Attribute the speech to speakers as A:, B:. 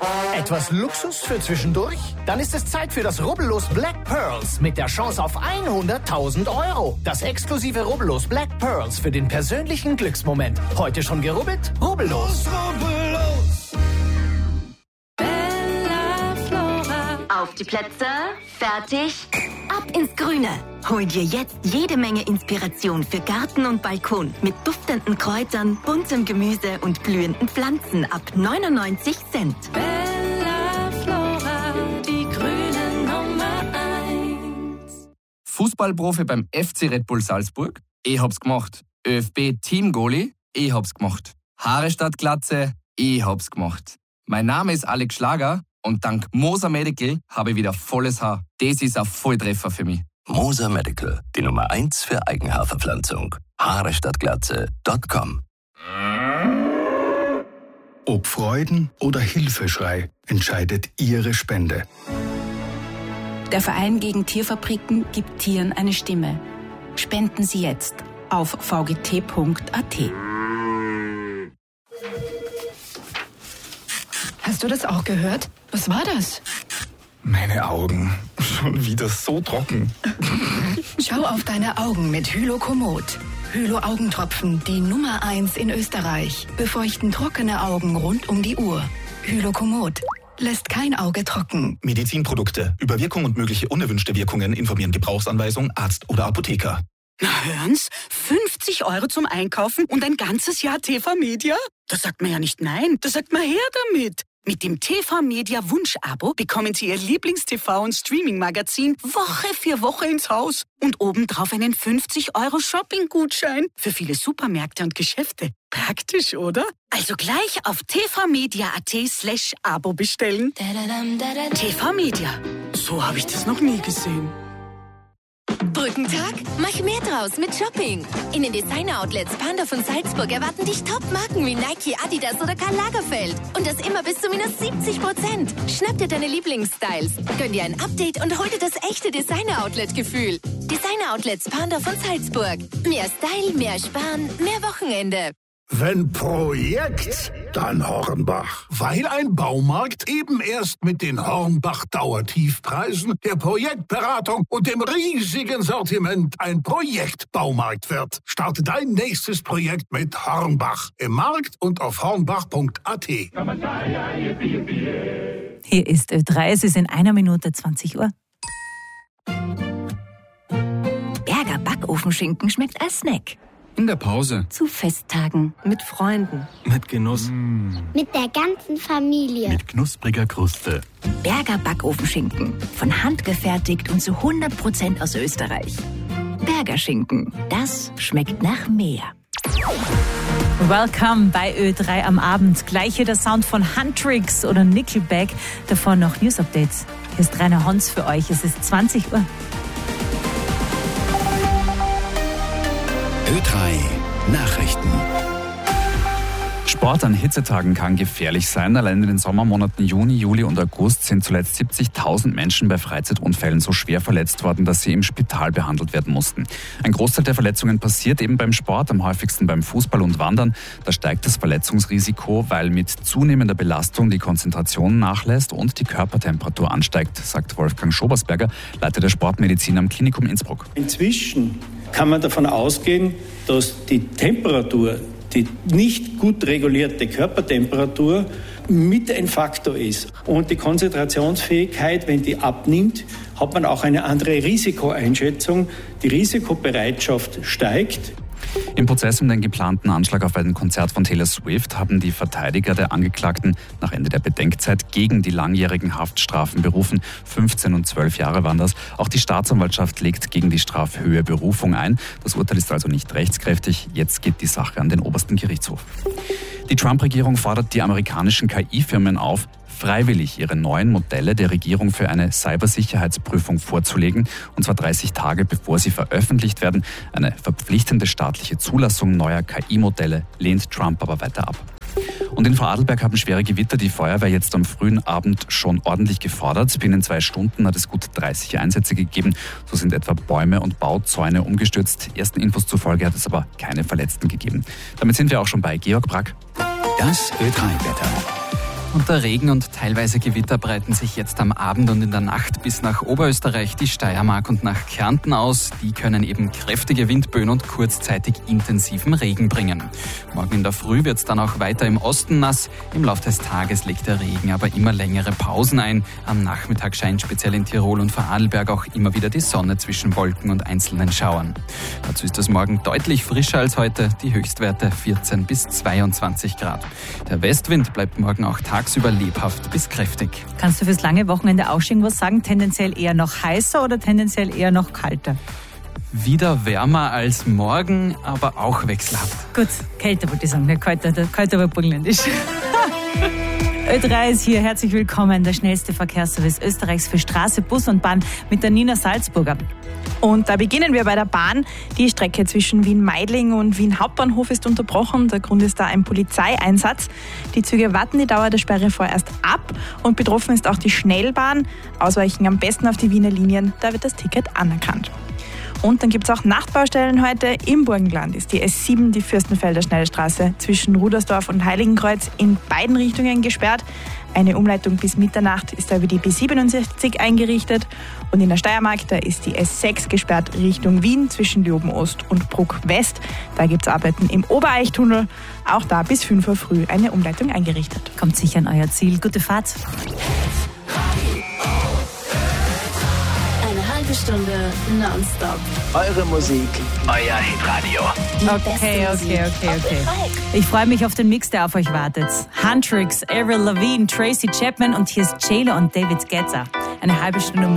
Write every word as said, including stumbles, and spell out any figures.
A: Etwas Luxus für zwischendurch? Dann ist es Zeit für das Rubbellos Black Pearls mit der Chance auf hunderttausend Euro. Das exklusive Rubbellos Black Pearls für den persönlichen Glücksmoment. Heute schon gerubbelt? Rubbellos. Rubbellos.
B: Bella Flora. Auf die Plätze, fertig, ab ins Grüne. Hol dir jetzt jede Menge Inspiration für Garten und Balkon mit duftenden Kräutern, buntem Gemüse und blühenden Pflanzen ab neunundneunzig Cent. Bella Flora, die grüne Nummer eins.
C: Fußballprofi beim F C Red Bull Salzburg? Ich hab's gemacht. ÖFB-Team-Goalie? Ich hab's gemacht. Haare statt Glatze? Ich hab's gemacht. Mein Name ist Alex Schlager und dank Moser Medical habe ich wieder volles Haar. Das ist ein Volltreffer für mich.
D: Moser Medical, die Nummer eins für Eigenhaarverpflanzung. Haare statt Glatze Punkt com.
E: Ob Freuden oder Hilfeschrei entscheidet Ihre Spende.
F: Der Verein gegen Tierfabriken gibt Tieren eine Stimme. Spenden Sie jetzt auf v g t punkt a t.
G: Hast du das auch gehört? Was war das?
E: Meine Augen. Schon wieder so trocken.
G: Schau auf deine Augen mit Hylokomod. Hylo-Augentropfen, die Nummer eins in Österreich. Befeuchten trockene Augen rund um die Uhr. Hylokomod. Lässt kein Auge trocken.
H: Medizinprodukte. Über Wirkung und mögliche unerwünschte Wirkungen informieren Gebrauchsanweisung, Arzt oder Apotheker.
I: Na hören's, fünfzig Euro zum Einkaufen und ein ganzes Jahr T V Media? Da sagt man ja nicht nein, da sagt man her damit. Mit dem T V Media Wunsch-Abo bekommen Sie Ihr Lieblings-T V- und Streaming-Magazin Woche für Woche ins Haus. Und obendrauf einen fünfzig Euro Shopping-Gutschein für viele Supermärkte und Geschäfte. Praktisch, oder? Also gleich auf tvmedia.at slash Abo bestellen. T V Media. So habe ich das noch nie gesehen.
B: Brückentag? Mach mehr draus mit Shopping. In den Designer-Outlets Pandorf und Salzburg erwarten dich Top-Marken wie Nike, Adidas oder Karl Lagerfeld. Und das immer bis zu minus siebzig Prozent. Schnapp dir deine Lieblingsstyles. Gönn dir ein Update und hol dir das echte Designer-Outlet-Gefühl. Designer-Outlets Pandorf und Salzburg. Mehr Style, mehr Sparen, mehr Wochenende.
J: Wenn Projekt, dann Hornbach. Weil ein Baumarkt eben erst mit den Hornbach-Dauertiefpreisen, der Projektberatung und dem riesigen Sortiment ein Projektbaumarkt wird. Starte dein nächstes Projekt mit Hornbach. Im Markt und auf hornbach punkt a t.
K: Hier ist Ö drei, es ist in einer Minute zwanzig Uhr.
B: Berger Backofenschinken schmeckt als Snack.
L: In der Pause.
B: Zu Festtagen. Mit Freunden.
L: Mit Genuss.
M: Mm. Mit der ganzen Familie.
L: Mit knuspriger Kruste.
B: Berger Backofenschinken. Von Hand gefertigt und zu hundert Prozent aus Österreich. Berger Schinken. Das schmeckt nach mehr.
K: Welcome bei Ö drei am Abend. Gleich hier der Sound von Huntrix oder Nickelback. Davor noch News-Updates. Hier ist Rainer Hons für euch. Es ist zwanzig Uhr.
D: Ö drei Nachrichten.
C: Sport an Hitzetagen kann gefährlich sein. Allein in den Sommermonaten Juni, Juli und August sind zuletzt siebzigtausend Menschen bei Freizeitunfällen so schwer verletzt worden, dass sie im Spital behandelt werden mussten. Ein Großteil der Verletzungen passiert eben beim Sport, am häufigsten beim Fußball und Wandern. Da steigt das Verletzungsrisiko, weil mit zunehmender Belastung die Konzentration nachlässt und die Körpertemperatur ansteigt, sagt Wolfgang Schobersberger, Leiter der Sportmedizin am Klinikum Innsbruck.
N: Inzwischen kann man davon ausgehen, dass die Temperatur, die nicht gut regulierte Körpertemperatur, mit ein Faktor ist. Und die Konzentrationsfähigkeit, wenn die abnimmt, hat man auch eine andere Risikoeinschätzung. Die Risikobereitschaft steigt.
C: Im Prozess um den geplanten Anschlag auf ein Konzert von Taylor Swift haben die Verteidiger der Angeklagten nach Ende der Bedenkzeit gegen die langjährigen Haftstrafen berufen. fünfzehn und zwölf Jahre waren das. Auch die Staatsanwaltschaft legt gegen die Strafhöhe Berufung ein. Das Urteil ist also nicht rechtskräftig. Jetzt geht die Sache an den obersten Gerichtshof. Die Trump-Regierung fordert die amerikanischen K I-Firmen auf, freiwillig ihre neuen Modelle der Regierung für eine Cybersicherheitsprüfung vorzulegen, und zwar dreißig Tage bevor sie veröffentlicht werden. Eine verpflichtende staatliche Zulassung neuer K I-Modelle lehnt Trump aber weiter ab. Und in Vorarlberg haben schwere Gewitter die Feuerwehr jetzt am frühen Abend schon ordentlich gefordert. Binnen zwei Stunden hat es gut dreißig Einsätze gegeben. So sind etwa Bäume und Bauzäune umgestürzt. Ersten Infos zufolge hat es aber keine Verletzten gegeben. Damit sind wir auch schon bei Georg Brack.
D: Das Ö drei Wetter.
C: Unter Regen und teilweise Gewitter breiten sich jetzt am Abend und in der Nacht bis nach Oberösterreich, die Steiermark und nach Kärnten aus. Die können eben kräftige Windböen und kurzzeitig intensiven Regen bringen. Morgen in der Früh wird es dann auch weiter im Osten nass. Im Laufe des Tages legt der Regen aber immer längere Pausen ein. Am Nachmittag scheint speziell in Tirol und Vorarlberg auch immer wieder die Sonne zwischen Wolken und einzelnen Schauern. Dazu ist es morgen deutlich frischer als heute, die Höchstwerte vierzehn bis zweiundzwanzig Grad. Der Westwind bleibt morgen auch tagsüber lebhaft bis kräftig.
K: Kannst du fürs lange Wochenende auch schon irgendwas sagen? Tendenziell eher noch heißer oder tendenziell eher noch kalter?
C: Wieder wärmer als morgen, aber auch wechselhaft.
K: Gut, kälter wollte ich sagen, nicht kälter, kälter aber burgenländisch. Ö drei ist hier, herzlich willkommen, der schnellste Verkehrsservice Österreichs für Straße, Bus und Bahn mit der Nina Salzburger.
O: Und da beginnen wir bei der Bahn. Die Strecke zwischen Wien-Meidling und Wien Hauptbahnhof ist unterbrochen. Der Grund ist da ein Polizeieinsatz. Die Züge warten die Dauer der Sperre vorerst ab und betroffen ist auch die Schnellbahn. Ausweichen am besten auf die Wiener Linien, da wird das Ticket anerkannt. Und dann gibt es auch Nachtbaustellen heute. Im Burgenland ist die S sieben, die Fürstenfelder Schnellstraße, zwischen Rudersdorf und Heiligenkreuz in beiden Richtungen gesperrt. Eine Umleitung bis Mitternacht ist da über die B siebenundsechzig eingerichtet. Und in der Steiermark, da ist die S sechs gesperrt Richtung Wien zwischen Leoben Ost und Bruck West. Da gibt es Arbeiten im Obereichtunnel. Auch da bis fünf Uhr früh eine Umleitung eingerichtet.
K: Kommt sicher an euer Ziel. Gute Fahrt.
B: Stunde nonstop.
A: Eure Musik, euer Hitradio.
K: Okay, okay, okay, okay. Ich freue mich auf den Mix, der auf euch wartet. Huntrix, Avril Lavigne, Tracy Chapman und hier ist J-Lo und David Guetta. Eine halbe Stunde Musik.